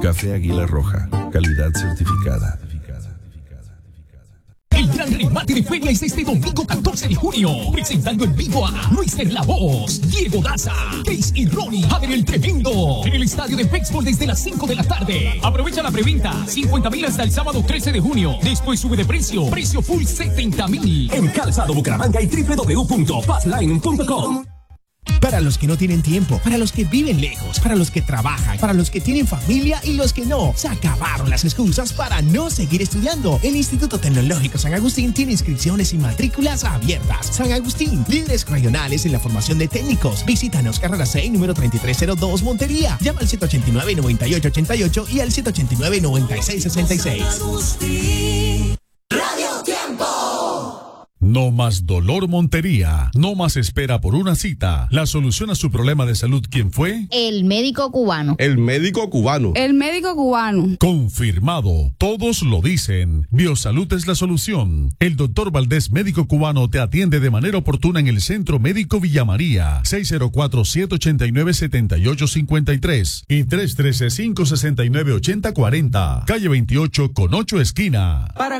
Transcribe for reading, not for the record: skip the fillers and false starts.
Café Águila Roja, calidad certificada. El gran remate de feria es este domingo 14 de junio, presentando en vivo a Luisfer La Voz, Diego Daza, Case y Ronnie, Javier el Tremendo, en el estadio de béisbol desde las 5 de la tarde. Aprovecha la preventa, 50,000 hasta el sábado 13 de junio. Después sube de precio full 70,000. En Calzado Bucaramanga y www.fastline.com. Para los que no tienen tiempo, para los que viven lejos, para los que trabajan, para los que tienen familia y los que no, se acabaron las excusas para no seguir estudiando. El Instituto Tecnológico San Agustín tiene inscripciones y matrículas abiertas. San Agustín, líderes regionales en la formación de técnicos. Visítanos, carrera 6, número 3302, Montería. Llama al 789-9888 y al 789-9666. Radio Tiempo. No más dolor Montería, no más espera por una cita. La solución a su problema de salud, ¿quién fue? El médico cubano. El médico cubano. El médico cubano. Confirmado, todos lo dicen. Biosalud es la solución. El doctor Valdés, médico cubano, te atiende de manera oportuna en el Centro Médico Villa María, 604-789-7853 y 313-569-8040, calle 28 con 8 esquina.